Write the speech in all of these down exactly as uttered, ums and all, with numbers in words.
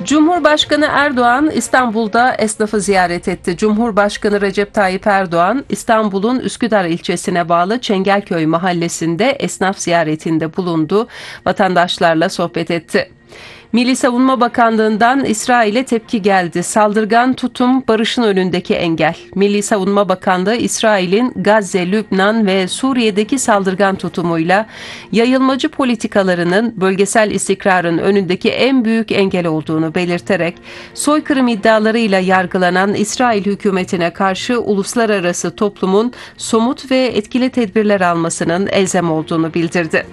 Cumhurbaşkanı Erdoğan İstanbul'da esnafı ziyaret etti. Cumhurbaşkanı Recep Tayyip Erdoğan, İstanbul'un Üsküdar ilçesine bağlı Çengelköy mahallesinde esnaf ziyaretinde bulundu. Vatandaşlarla sohbet etti. Milli Savunma Bakanlığı'ndan İsrail'e tepki geldi. Saldırgan tutum barışın önündeki engel. Milli Savunma Bakanlığı, İsrail'in Gazze, Lübnan ve Suriye'deki saldırgan tutumuyla yayılmacı politikalarının bölgesel istikrarın önündeki en büyük engel olduğunu belirterek, soykırım iddialarıyla yargılanan İsrail hükümetine karşı uluslararası toplumun somut ve etkili tedbirler almasının elzem olduğunu bildirdi.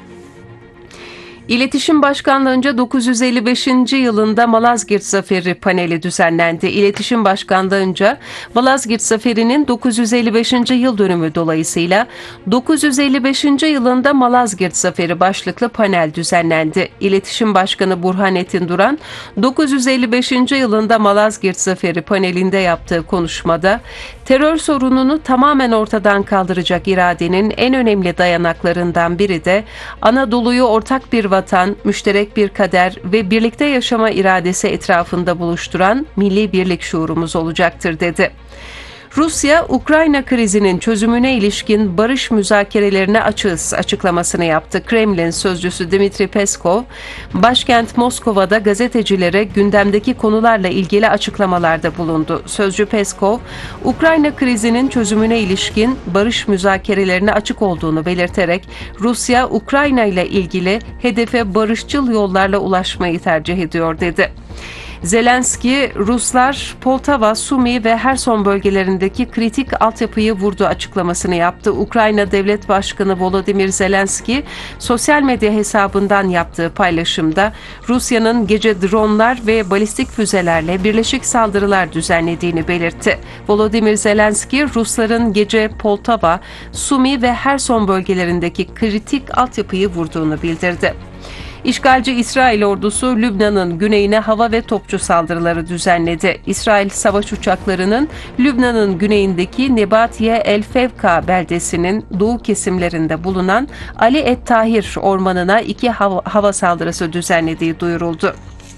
İletişim Başkanlığı'nca dokuz yüz elli beşinci yılında Malazgirt Zaferi paneli düzenlendi. İletişim Başkanlığı'nca Malazgirt Zaferi'nin dokuz yüz elli beşinci yıl dönümü dolayısıyla dokuz yüz elli beşinci yılında Malazgirt Zaferi başlıklı panel düzenlendi. İletişim Başkanı Burhanettin Duran, dokuz yüz elli beşinci yılında Malazgirt Zaferi panelinde yaptığı konuşmada, terör sorununu tamamen ortadan kaldıracak iradenin en önemli dayanaklarından biri de Anadolu'yu ortak bir vatan, müşterek bir kader ve birlikte yaşama iradesi etrafında buluşturan milli birlik şuurumuz olacaktır dedi. Rusya, Ukrayna krizinin çözümüne ilişkin barış müzakerelerine açığız açıklamasını yaptı. Kremlin sözcüsü Dmitri Peskov, başkent Moskova'da gazetecilere gündemdeki konularla ilgili açıklamalarda bulundu. Sözcü Peskov, Ukrayna krizinin çözümüne ilişkin barış müzakerelerine açık olduğunu belirterek, Rusya, Ukrayna ile ilgili hedefe barışçıl yollarla ulaşmayı tercih ediyor dedi. Zelenski, Ruslar Poltava, Sumi ve Herson bölgelerindeki kritik altyapıyı vurdu açıklamasını yaptı. Ukrayna Devlet Başkanı Volodymyr Zelenski, sosyal medya hesabından yaptığı paylaşımda Rusya'nın gece dronlar ve balistik füzelerle birleşik saldırılar düzenlediğini belirtti. Volodymyr Zelenski, Rusların gece Poltava, Sumi ve Herson bölgelerindeki kritik altyapıyı vurduğunu bildirdi. İşgalci İsrail ordusu Lübnan'ın güneyine hava ve topçu saldırıları düzenledi. İsrail savaş uçaklarının Lübnan'ın güneyindeki Nebatiye El Fevka beldesinin doğu kesimlerinde bulunan Ali Et Tahir ormanına iki hava, hava saldırısı düzenlediği duyuruldu.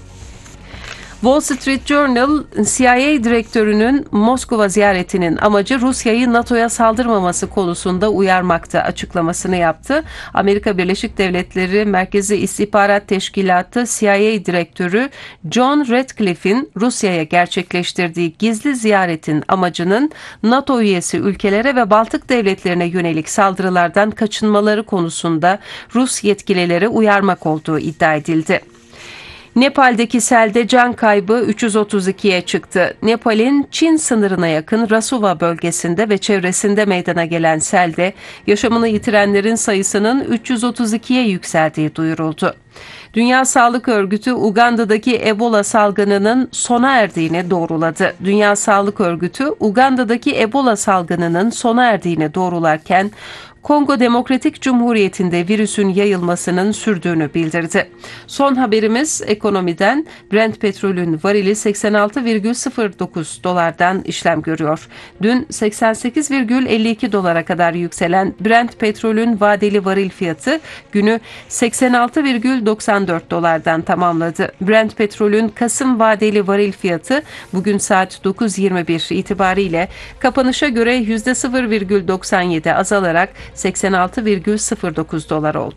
Wall Street Journal, C I A direktörünün Moskova ziyaretinin amacı Rusya'yı NATO'ya saldırmaması konusunda uyarmaktı açıklamasını yaptı. Amerika Birleşik Devletleri Merkezi İstihbarat Teşkilatı C I A direktörü John Ratcliffe'in Rusya'ya gerçekleştirdiği gizli ziyaretin amacının NATO üyesi ülkelere ve Baltık devletlerine yönelik saldırılardan kaçınmaları konusunda Rus yetkililere uyarmak olduğu iddia edildi. Nepal'deki selde can kaybı üç yüz otuz ikiye çıktı. Nepal'in Çin sınırına yakın Rasuva bölgesinde ve çevresinde meydana gelen selde yaşamını yitirenlerin sayısının üç yüz otuz ikiye yükseldiği duyuruldu. Dünya Sağlık Örgütü Uganda'daki Ebola salgınının sona erdiğini doğruladı. Dünya Sağlık Örgütü Uganda'daki Ebola salgınının sona erdiğini doğrularken Kongo Demokratik Cumhuriyeti'nde virüsün yayılmasının sürdüğünü bildirdi. Son haberimiz ekonomiden. Brent petrolün varili seksen altı virgül sıfır dokuz dolardan işlem görüyor. Dün seksen sekiz virgül elli iki dolara kadar yükselen Brent petrolün vadeli varil fiyatı günü seksen altı virgül doksan dört dolardan tamamladı. Brent petrolün Kasım vadeli varil fiyatı bugün saat dokuz yirmi bir itibariyle kapanışa göre yüzde sıfır virgül doksan yedi azalarak seksen altı virgül sıfır dokuz dolar oldu.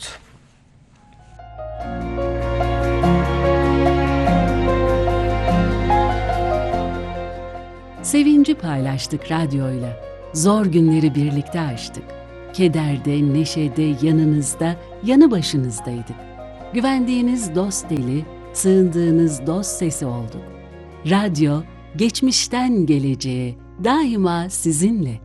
Sevinci paylaştık radyoyla. Zor günleri birlikte aştık. Kederde, neşede, yanınızda, yanı başınızdaydık. Güvendiğiniz dost eli, sığındığınız dost sesi olduk. Radyo, geçmişten geleceğe, daima sizinle.